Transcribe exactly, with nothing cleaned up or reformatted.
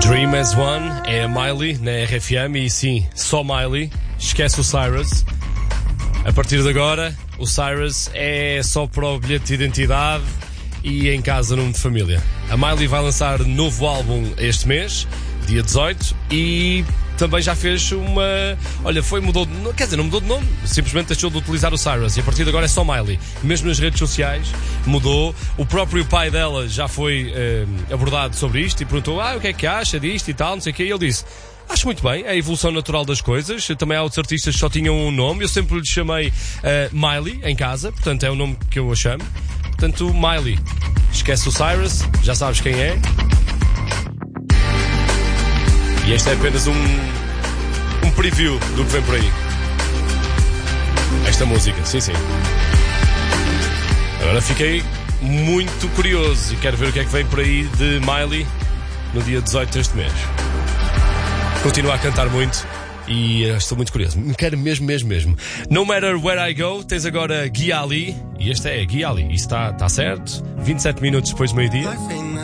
Dream as One é a Miley na R F M e sim, só Miley, esquece o Cyrus. A partir de agora, o Cyrus é só para o bilhete de identidade e em casa, nome de família. A Miley vai lançar novo álbum este mês, dia dezoito, e também já fez uma... Olha, foi, mudou de... Quer dizer, não mudou de nome, simplesmente deixou de utilizar o Cyrus e a partir de agora é só Miley. Mesmo nas redes sociais mudou. O próprio pai dela já foi eh, abordado sobre isto e perguntou, ah, o que é que acha disto e tal, não sei o quê, e ele disse, acho muito bem, é a evolução natural das coisas. Também há outros artistas que só tinham um nome, eu sempre lhe chamei uh, Miley em casa, portanto é o nome que eu a chamo. Portanto, Miley, esquece o Cyrus, já sabes quem é. E este é apenas um, um preview do que vem por aí. Esta música, sim, sim. Agora fiquei muito curioso e quero ver o que é que vem por aí de Miley no dia dezoito deste mês. Continua a cantar muito e uh, estou muito curioso. Me quero mesmo, mesmo, mesmo. No Matter Where I Go, tens agora Gui Ali. E este é Gui Ali. Isto está tá certo. vinte e sete minutos depois do meio-dia.